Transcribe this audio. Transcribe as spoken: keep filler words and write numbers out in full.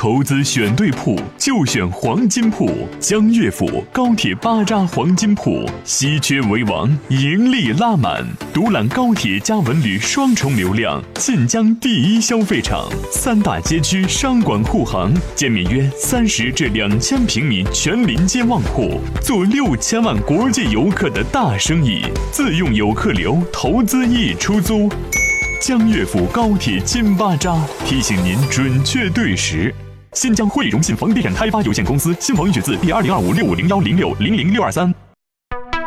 投资选对铺就选黄金铺，江悦府高铁巴扎黄金铺，稀缺为王，盈利拉满，独揽高铁加文旅双重流量，晋江第一消费场，三大街区商管护航，建面约三十至两千平米全临街旺铺，做六千万国际游客的大生意，自用游客流，投资易出租。江悦府高铁金巴扎提醒您准确对时。新疆汇荣信房地产开发有限公司新房预取自第二零二五六五零幺零六零零六二三。